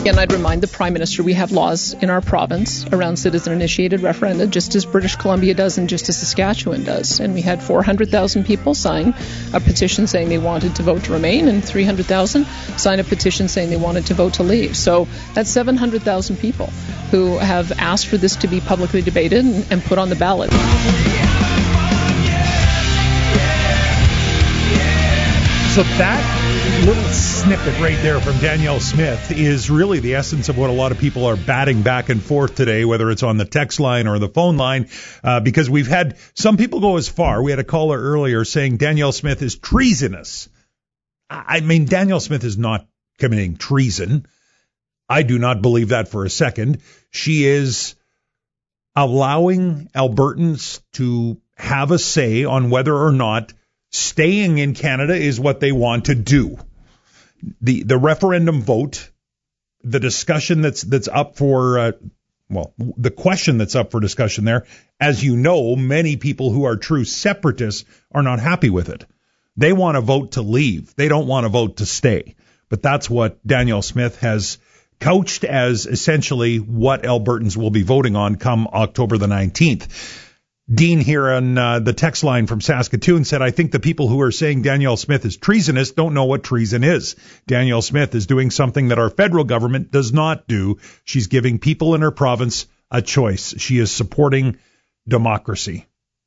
Again, I'd remind the Prime Minister we have laws in our province around citizen-initiated referenda, just as British Columbia does and just as Saskatchewan does. And we had 400,000 people sign a petition saying they wanted to vote to remain, and 300,000 sign a petition saying they wanted to vote to leave. So that's 700,000 people who have asked for this to be publicly debated and put on the ballot. So that little snippet right there from Danielle Smith is really the essence of what a lot of people are batting back and forth today, whether it's on the text line or the phone line, because we've had some people go as far. We had a caller earlier saying Danielle Smith is treasonous. I mean, Danielle Smith is not committing treason. I do not believe that for a second. She is allowing Albertans to have a say on whether or not staying in Canada is what they want to do. The referendum vote, the discussion that's up for, the question that's up for discussion there, as you know, many people who are true separatists are not happy with it. They want to vote to leave. They don't want to vote to stay. But that's what Danielle Smith has couched as essentially what Albertans will be voting on come October the 19th. Dean here on the text line from Saskatoon said, I think the people who are saying Danielle Smith is treasonous don't know what treason is. Danielle Smith is doing something that our federal government does not do. She's giving people in her province a choice. She is supporting democracy.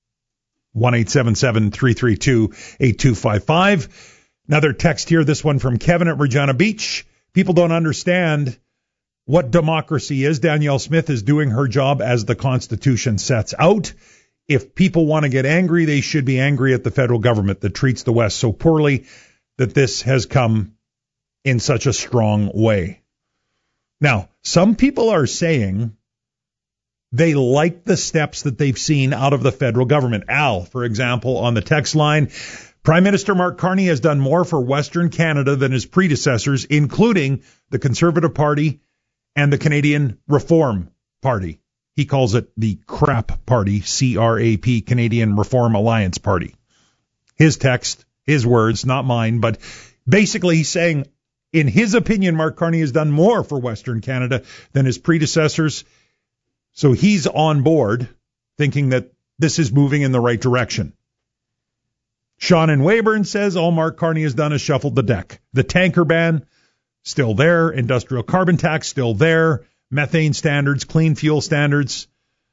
1-877-332-8255. Another text here, this one from Kevin at Regina Beach. People don't understand what democracy is. Danielle Smith is doing her job as the Constitution sets out. If people want to get angry, they should be angry at the federal government that treats the West so poorly, that this has come in such a strong way. Now, some people are saying they like the steps that they've seen out of the federal government. Al, for example, on the text line, Prime Minister Mark Carney has done more for Western Canada than his predecessors, including the Conservative Party and the Canadian Reform Party. He calls it the CRAP Party, C-R-A-P, Canadian Reform Alliance Party. His text, his words, not mine, but basically he's saying, in his opinion, Mark Carney has done more for Western Canada than his predecessors. So he's on board, thinking that this is moving in the right direction. Sean in Weyburn says all Mark Carney has done is shuffled the deck. The tanker ban, still there. Industrial carbon tax, still there. Methane standards, clean fuel standards.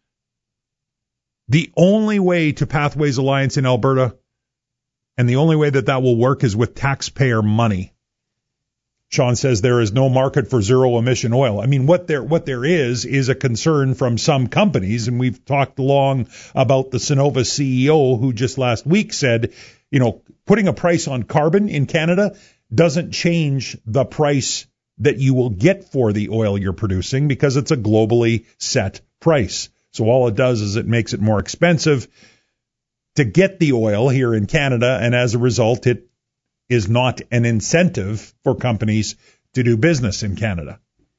The only way to Pathways Alliance in Alberta, and the only way that will work, is with taxpayer money. Sean says there is no market for zero-emission oil. I mean, what there is a concern from some companies, and we've talked long about the Cenovus CEO who just last week said, putting a price on carbon in Canada doesn't change the price that you will get for the oil you're producing, because it's a globally set price. So all it does is it makes it more expensive to get the oil here in Canada, and as a result, it is not an incentive for companies to do business in Canada.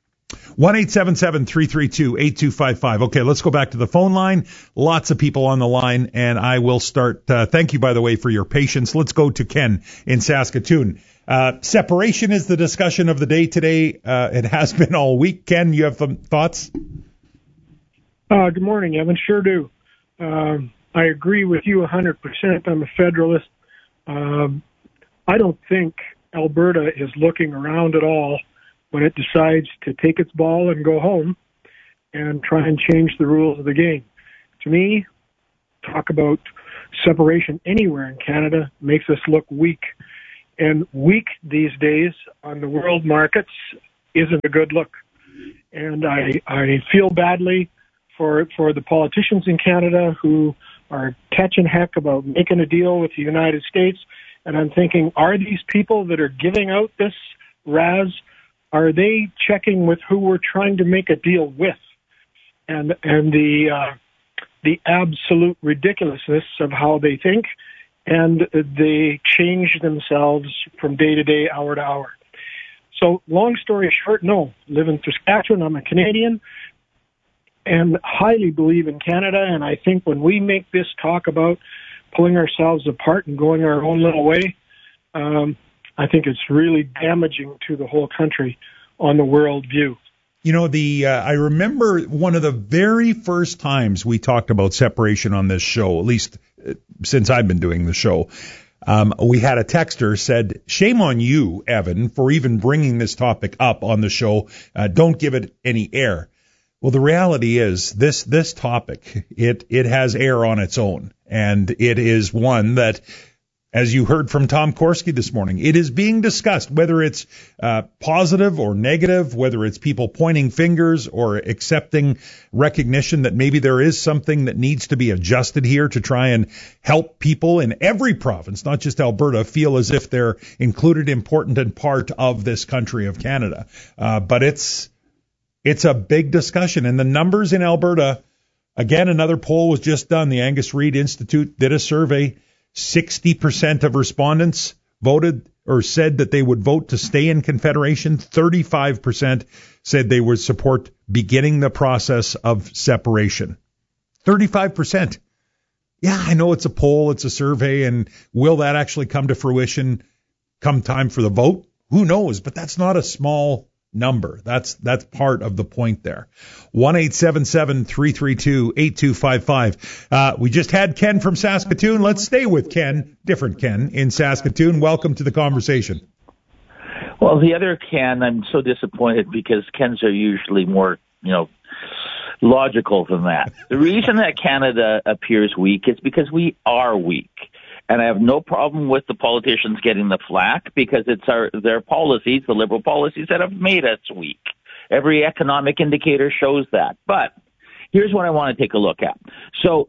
1-877-332-8255. Okay, let's go back to the phone line. Lots of people on the line, and I will start. Thank you, by the way, for your patience. Let's go to Ken in Saskatoon. Separation is the discussion of the day today. It has been all week. Ken, you have some thoughts? Good morning, Evan. Sure do. I agree with you 100%. I'm a federalist. I don't think Alberta is looking around at all when it decides to take its ball and go home and try and change the rules of the game. To me, talk about separation anywhere in Canada makes us look weak. And weak these days on the world markets isn't a good look. And I feel badly for the politicians in Canada who are catching heck about making a deal with the United States. And I'm thinking, are these people that are giving out this RAS, are they checking with who we're trying to make a deal with? And the absolute ridiculousness of how they think, and they change themselves from day to day, hour to hour. So long story short, no. Live in Saskatchewan. I'm a Canadian and highly believe in Canada. And I think when we make this talk about pulling ourselves apart and going our own little way, I think it's really damaging to the whole country. on the world view. You know, I remember one of the very first times we talked about separation on this show, at least since I've been doing the show. We had a texter said, "Shame on you, Evan, for even bringing this topic up on the show. Don't give it any air." Well, the reality is this topic, it has air on its own, and it is one that, as you heard from Tom Korski this morning, it is being discussed, whether it's positive or negative, whether it's people pointing fingers or accepting recognition that maybe there is something that needs to be adjusted here to try and help people in every province, not just Alberta, feel as if they're included, important, and part of this country of Canada. But it's a big discussion, and the numbers in Alberta, again, another poll was just done. The Angus Reid Institute did a survey. 60% of respondents voted or said that they would vote to stay in Confederation. 35% said they would support beginning the process of separation. 35%. Yeah, I know it's a poll, it's a survey, and will that actually come to fruition come time for the vote? Who knows? But that's not a small number. That's part of the point there. 1-877-332-8255. We just had Ken from Saskatoon. Let's stay with Ken, different Ken in Saskatoon. Welcome to the conversation. Well, the other Ken, I'm so disappointed because Kens are usually more, logical than that. The reason that Canada appears weak is because we are weak. And I have no problem with the politicians getting the flack because it's their policies, the Liberal policies, that have made us weak. Every economic indicator shows that. But here's what I want to take a look at. So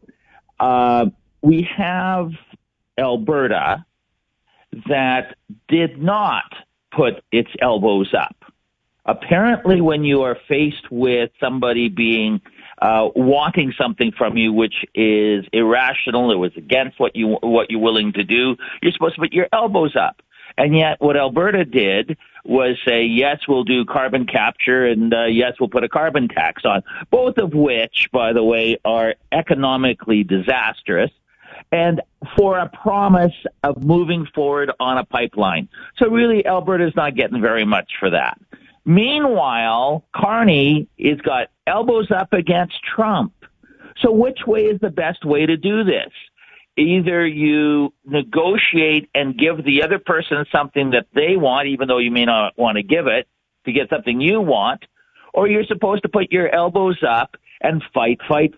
we have Alberta that did not put its elbows up. Apparently, when you are faced with somebody being wanting something from you which is irrational, it was against what you're willing to do, you're supposed to put your elbows up. And yet what Alberta did was say, yes, we'll do carbon capture, and yes, we'll put a carbon tax on, both of which, by the way, are economically disastrous, and for a promise of moving forward on a pipeline. So really, Alberta's not getting very much for that. Meanwhile, Carney has got elbows up against Trump. So which way is the best way to do this? Either you negotiate and give the other person something that they want, even though you may not want to give it, to get something you want, or you're supposed to put your elbows up and fight.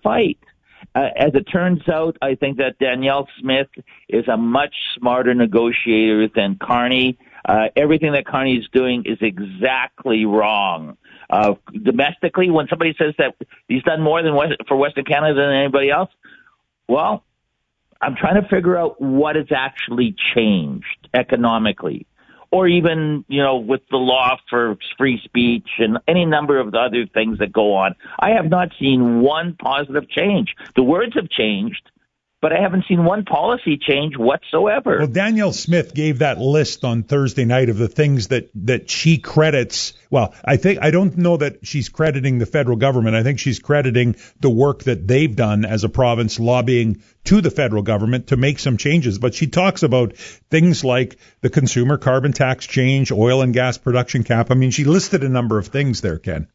As it turns out, I think that Danielle Smith is a much smarter negotiator than Carney. Everything that Carney is doing is exactly wrong. Domestically, when somebody says that he's done more for Western Canada than anybody else, well, I'm trying to figure out what has actually changed economically, or even, with the law for free speech and any number of the other things that go on. I have not seen one positive change. The words have changed, but I haven't seen one policy change whatsoever. Well, Danielle Smith gave that list on Thursday night of the things that she credits. Well, I don't know that she's crediting the federal government. I think she's crediting the work that they've done as a province lobbying to the federal government to make some changes. But she talks about things like the consumer carbon tax change, oil and gas production cap. I mean, she listed a number of things there, Ken.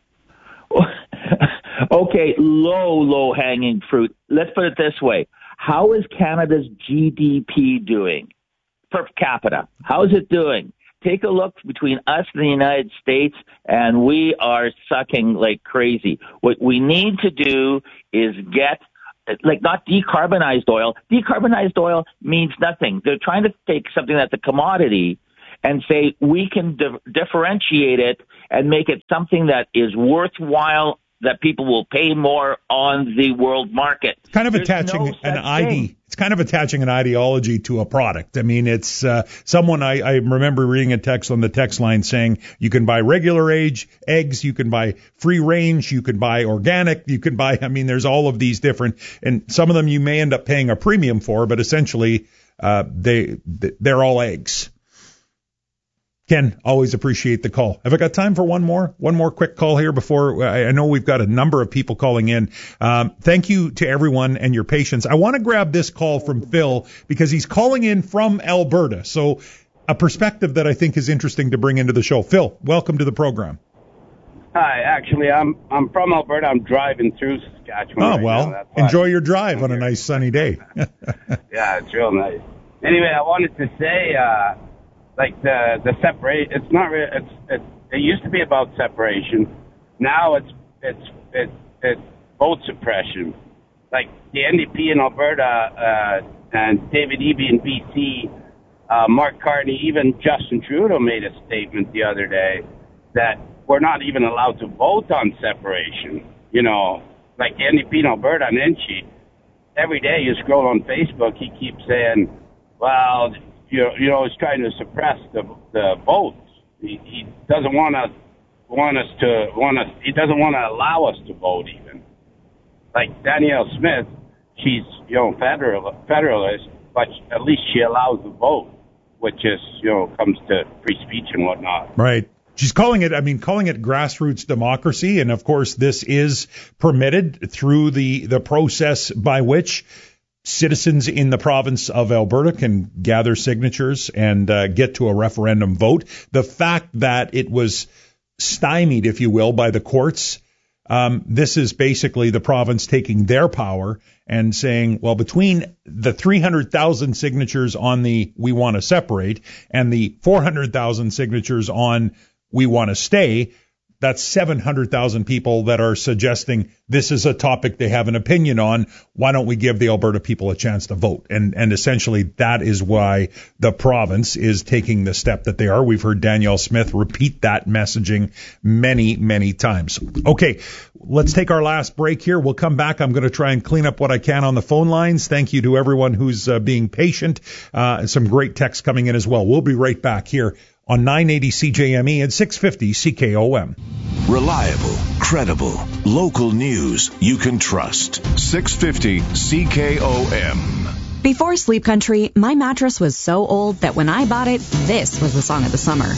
Okay, low hanging fruit. Let's put it this way. How is Canada's GDP doing per capita? How is it doing? Take a look between us and the United States, and we are sucking like crazy. What we need to do is get, not decarbonized oil. Decarbonized oil means nothing. They're trying to take something that's a commodity and say we can differentiate it and make it something that is worthwhile, that people will pay more on the world market. Kind of attaching It's kind of attaching an ideology to a product. I mean, it's someone I remember reading a text on the text line saying you can buy regular eggs, you can buy free range, you can buy organic, you can buy. I mean, there's all of these different, and some of them you may end up paying a premium for, but essentially they're all eggs. Ken, always appreciate the call. Have I got time for one more quick call here before I know we've got a number of people calling in. Thank you to everyone and your patience. I want to grab this call from Phil because he's calling in from Alberta. So a perspective that I think is interesting to bring into the show. Phil, welcome to the program. Hi, actually, I'm from Alberta. I'm driving through Saskatchewan. Oh, well, enjoy your drive on a nice sunny day. Yeah, it's real nice. Anyway, I wanted to say, the separate. It's not really. It used to be about separation. Now it's vote suppression. Like the NDP in Alberta and David Eby in BC, Mark Carney, even Justin Trudeau made a statement the other day that we're not even allowed to vote on separation. You know, like the NDP in Alberta and Enchi, every day you scroll on Facebook, he keeps saying, well, you know, he's trying to suppress the votes. He doesn't want he doesn't want to allow us to vote even. Like Danielle Smith, she's, you know, federalist, but at least she allows the vote, which is, you know, comes to free speech and whatnot. Right. She's calling it grassroots democracy. And of course, this is permitted through the process by which citizens in the province of Alberta can gather signatures and get to a referendum vote. The fact that it was stymied, if you will, by the courts, this is basically the province taking their power and saying, well, between the 300,000 signatures on the we want to separate and the 400,000 signatures on we want to stay, that's 700,000 people that are suggesting this is a topic they have an opinion on. Why don't we give the Alberta people a chance to vote? And essentially that is why the province is taking the step that they are. We've heard Danielle Smith repeat that messaging many, many times. Okay, let's take our last break here. We'll come back. I'm going to try and clean up what I can on the phone lines. Thank you to everyone who's being patient. Some great texts coming in as well. We'll be right back here on 980 CJME and 650 CKOM. Reliable, credible, local news you can trust. 650 CKOM. Before Sleep Country, my mattress was so old that when I bought it, this was the song of the summer.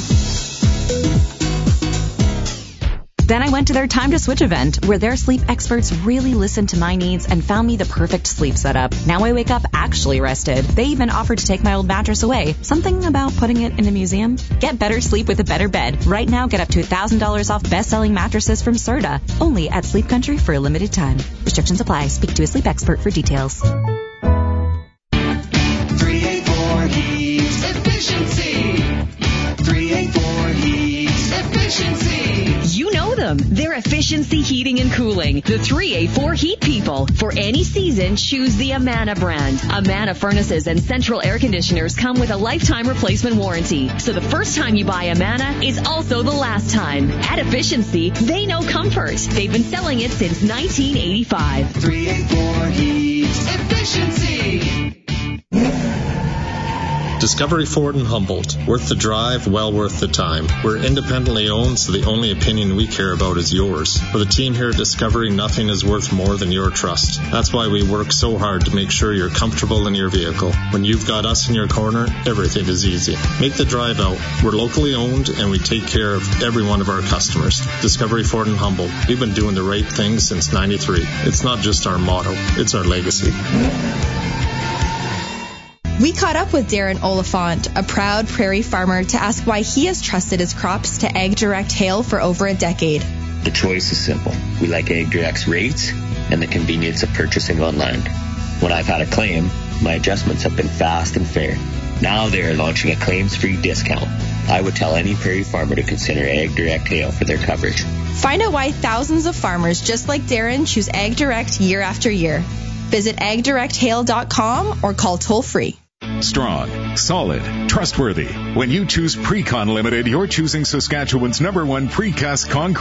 Then I went to their Time to Switch event, where their sleep experts really listened to my needs and found me the perfect sleep setup. Now I wake up actually rested. They even offered to take my old mattress away. Something about putting it in a museum? Get better sleep with a better bed. Right now, get up to $1,000 off best-selling mattresses from Serta. Only at Sleep Country for a limited time. Restrictions apply. Speak to a sleep expert for details. 384 Heat Efficiency. 384 Heat Efficiency. You know them. They're Efficiency Heating and Cooling. The 384 Heat People. For any season, choose the Amana brand. Amana furnaces and central air conditioners come with a lifetime replacement warranty. So the first time you buy Amana is also the last time. At Efficiency, they know comfort. They've been selling it since 1985. 384 Heat Efficiency. Discovery Ford in Humboldt. Worth the drive, well worth the time. We're independently owned, so the only opinion we care about is yours. For the team here at Discovery, nothing is worth more than your trust. That's why we work so hard to make sure you're comfortable in your vehicle. When you've got us in your corner, everything is easy. Make the drive out. We're locally owned, and we take care of every one of our customers. Discovery Ford in Humboldt. We've been doing the right thing since '93. It's not just our motto, it's our legacy. We caught up with Darren Oliphant, a proud prairie farmer, to ask why he has trusted his crops to AgDirect Hail for over a decade. The choice is simple. We like AgDirect's rates and the convenience of purchasing online. When I've had a claim, my adjustments have been fast and fair. Now they are launching a claims-free discount. I would tell any prairie farmer to consider AgDirect Hail for their coverage. Find out why thousands of farmers just like Darren choose AgDirect year after year. Visit agdirecthail.com or call toll-free. Strong, solid, trustworthy. When you choose Precon Limited, you're choosing Saskatchewan's #1 precast concrete